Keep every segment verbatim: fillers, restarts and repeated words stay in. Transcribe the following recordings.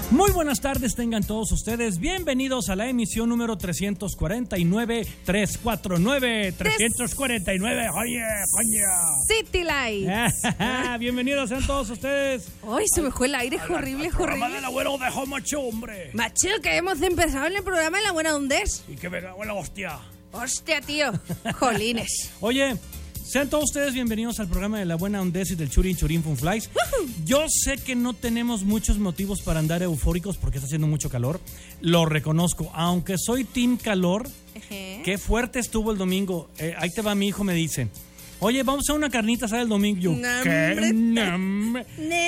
Muy buenas tardes tengan todos ustedes, bienvenidos a la emisión número trescientos cuarenta y nueve, trescientos cuarenta y nueve, trescientos cuarenta y nueve, oye, coño. City Lights. Bienvenidos sean todos ustedes. Ay, se me fue el aire, es horrible, es horrible. El abuelo dejó macho, hombre. Macho, que hemos empezado en el programa de La Buena Ondés. Y que venga, buena hostia. Hostia, tío, jolines. Oye, sean todos ustedes bienvenidos al programa de La Buena Ondés y del Churin Churin Fun Flies. Yo sé que no tenemos muchos motivos para andar eufóricos porque está haciendo mucho calor. Lo reconozco, aunque soy team calor. Uh-huh. Qué fuerte estuvo el domingo. Eh, ahí te va, mi hijo me dice, oye, vamos a una carnita asada el domingo. Yo, ¿qué? Nembre.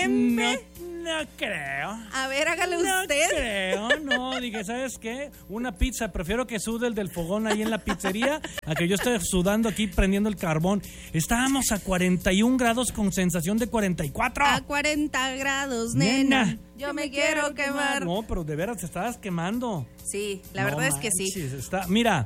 No, no creo. A ver, hágale no usted. No creo, no. Dije, ¿sabes qué? Una pizza. Prefiero que sude el del fogón ahí en la pizzería a que yo esté sudando aquí prendiendo el carbón. Estábamos a cuarenta y un grados con sensación de cuarenta y cuatro. A cuarenta grados, nena. nena yo me, me quiero quemar. quemar. No, pero de veras te estabas quemando. Sí, la no verdad manches, es que sí. Está, mira,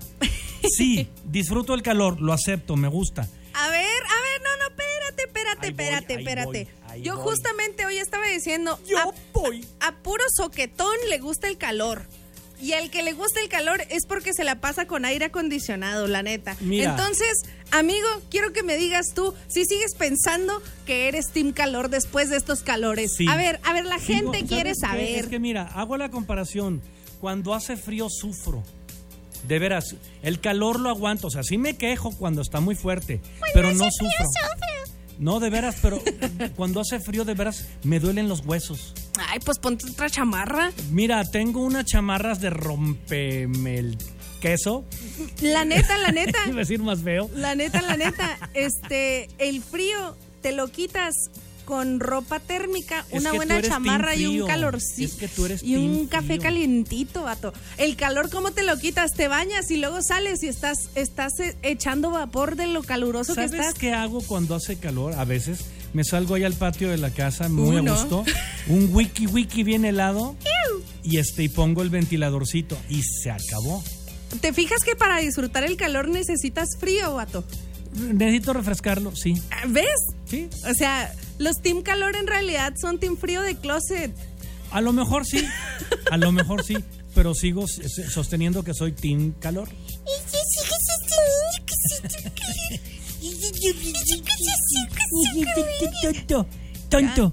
sí, disfruto el calor, lo acepto, me gusta. A ver, a ver, no, no, espérate, espérate, ahí espérate, voy, espérate. Voy, yo voy. justamente hoy estaba diciendo, yo a, voy. A, a puro soquetón le gusta el calor. Y al que le gusta el calor es porque se la pasa con aire acondicionado, la neta. Mira. Entonces, amigo, quiero que me digas tú si sigues pensando que eres team calor después de estos calores. Sí. A ver, a ver, la gente Digo, quiere saber. Qué? Es que mira, hago la comparación. Cuando hace frío sufro. De veras, el calor lo aguanto. O sea, sí me quejo cuando está muy fuerte, pues pero no no sufro. No, de veras, pero cuando hace frío, de veras, me duelen los huesos. Ay, pues ponte otra chamarra. Mira, tengo unas chamarras de rompeme el queso. La neta, la neta. Iba a decir más feo. La neta, la neta, este, el frío te lo quitas con ropa térmica, es una que buena chamarra y un calorcito. Es que tú eres y un café frío. calientito, vato. El calor, ¿cómo te lo quitas? Te bañas y luego sales y estás, estás echando vapor de lo caluroso que estás. ¿Sabes qué hago cuando hace calor? A veces me salgo ahí al patio de la casa muy Uno. a gusto, un wiki wiki bien helado y este y pongo el ventiladorcito y se acabó. ¿Te fijas que para disfrutar el calor necesitas frío, vato? Necesito refrescarlo, sí. ¿Ves? Sí. O sea, los team calor en realidad son team frío de closet. A lo mejor sí, a lo mejor sí, pero sigo sosteniendo que soy team calor. Y yo sigo sosteniendo que soy Tonto, tonto.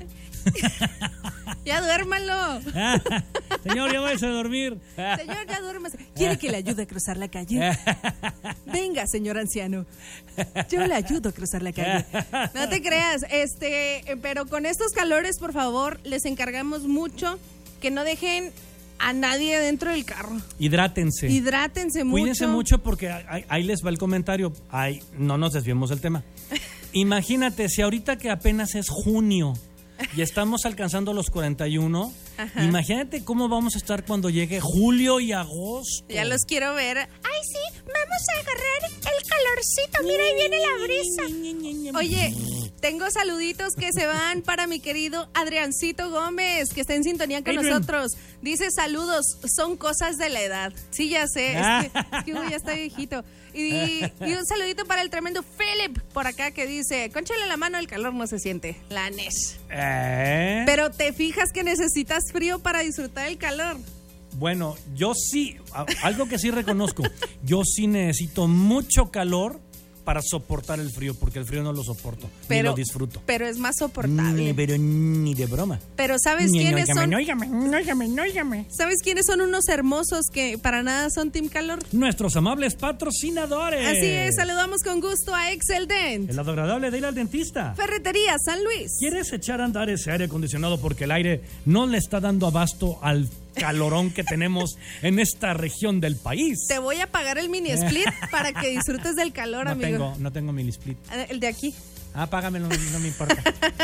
Ya duérmalo. Señor, ya váyase a dormir. Señor, ya duérmase. ¿Quiere que le ayude a cruzar la calle? Venga, señor anciano. Yo le ayudo a cruzar la calle. No te creas, este, pero con estos calores, por favor, les encargamos mucho que no dejen a nadie dentro del carro. Hidrátense. Hidrátense mucho. Cuídense mucho porque ahí, ahí les va el comentario. Ay, no nos desviemos del tema. Imagínate, si ahorita que apenas es junio y estamos alcanzando los cuarenta y uno, ajá, imagínate cómo vamos a estar cuando llegue julio y agosto. Ya los quiero ver. Ay, sí, vamos a agarrar el calorcito. Mira, ahí viene la brisa. Oye, tengo saluditos que se van para mi querido Adriancito Gómez, que está en sintonía con Adrian. nosotros. Dice, saludos, son cosas de la edad. Sí, ya sé, es que, es que uno ya está viejito. Y, y un saludito para el tremendo Philip por acá que dice, cónchale la mano, el calor no se siente. La Nes. ¿Eh? Pero te fijas que necesitas frío para disfrutar el calor. Bueno, yo sí, algo que sí reconozco, yo sí necesito mucho calor para soportar el frío, porque el frío no lo soporto, pero, ni lo disfruto. Pero es más soportable. Ni, pero ni de broma. Pero ¿sabes ni, quiénes no, son? Óigame, no, óigame, no, óigame. ¿Sabes quiénes son unos hermosos que para nada son team calor? Nuestros amables patrocinadores. Así es, saludamos con gusto a Excel Dent. El lado agradable de ir al dentista. Ferretería San Luis. ¿Quieres echar a andar ese aire acondicionado porque el aire no le está dando abasto al calorón que tenemos en esta región del país? Te voy a pagar el mini split para que disfrutes del calor, no amigo. Tengo, no tengo mini split. El de aquí. Ah, págamelo, no, no me importa.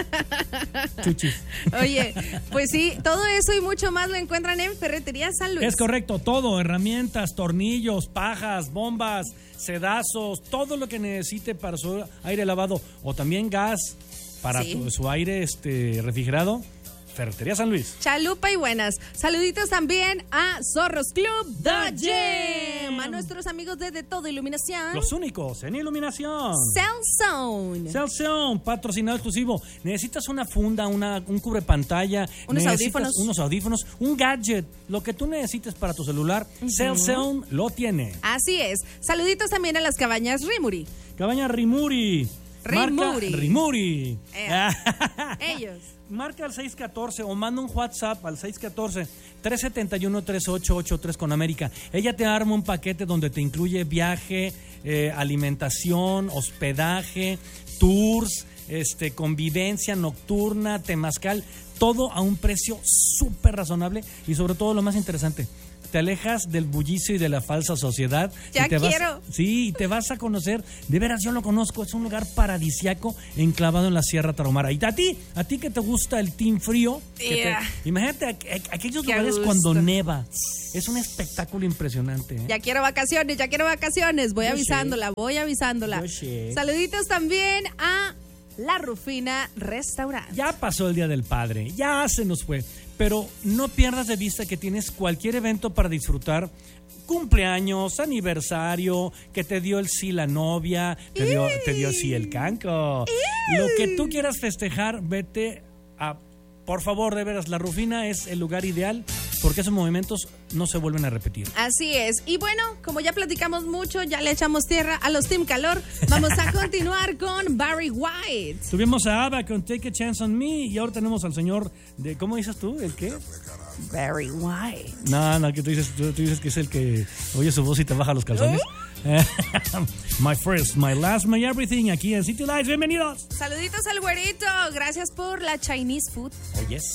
Chuchis. Oye, pues sí, todo eso y mucho más lo encuentran en Ferretería San Luis. Es correcto, todo, herramientas, tornillos, pajas, bombas, sedazos, todo lo que necesite para su aire lavado o también gas para sí. tu, su aire este refrigerado. Ferretería San Luis. Chalupa y buenas. Saluditos también a Zorros Club The Gym. Em, a nuestros amigos de De Todo Iluminación. Los únicos en iluminación. Cell Zone. Cell Zone, patrocinado exclusivo. Necesitas una funda, una, un cubrepantalla. Unos audífonos. Unos audífonos, un gadget, lo que tú necesites para tu celular. Uh-huh. Cell Zone lo tiene. Así es. Saluditos también a las cabañas Rimuri. Cabaña Rimuri. Rimuri. Marca Rimuri. Eh, ellos. Marca al seis uno cuatro o manda un WhatsApp al seis uno cuatro, tres siete uno, tres ocho ocho tres con América. Ella te arma un paquete donde te incluye viaje, eh, alimentación, hospedaje, tours, este, convivencia nocturna, temazcal, todo a un precio súper razonable y sobre todo lo más interesante, te alejas del bullicio y de la falsa sociedad. Ya y te quiero. Vas, sí, y te vas a conocer. De veras, yo lo conozco. Es un lugar paradisiaco enclavado en la Sierra Tarahumara. Y a ti, a ti que te gusta el team frío. Yeah. Te, imagínate a, a, aquellos Qué lugares gusto. cuando neva. Es un espectáculo impresionante. ¿eh? Ya quiero vacaciones, ya quiero vacaciones. Voy Yo avisándola, sé. voy avisándola. Yo sé. Saluditos también a La Rufina Restaurant. Ya pasó el Día del Padre, ya se nos fue. Pero no pierdas de vista que tienes cualquier evento para disfrutar. Cumpleaños, aniversario, que te dio el sí la novia, te dio, te dio sí el canco. Lo que tú quieras festejar, vete a... Por favor, de veras, La Rufina es el lugar ideal porque esos movimientos no se vuelven a repetir. Así es. Y bueno, como ya platicamos mucho, ya le echamos tierra a los Team Calor, vamos a continuar con Barry White. Tuvimos a ABBA con Take a Chance on Me y ahora tenemos al señor de... ¿Cómo dices tú? ¿El qué? Barry White. No, no, que tú dices, tú, tú dices que es el que oye su voz y te baja los calzones. My first, my last, my everything aquí en City Lights. Bienvenidos. Saluditos al güerito. Gracias por la Chinese food. Oh, yes.